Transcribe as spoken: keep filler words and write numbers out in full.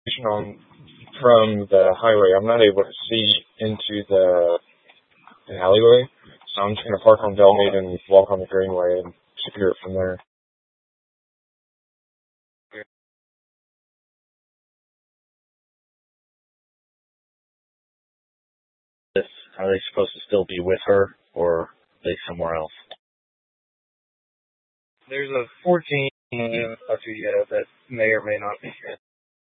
on from the highway. I'm not able to see into the, the alleyway, so I'm just gonna park on Delmead and walk on the greenway and secure it from there. This, are they supposed to still be with her, or are they somewhere else? There's a fourteen up to you that may or may not be here.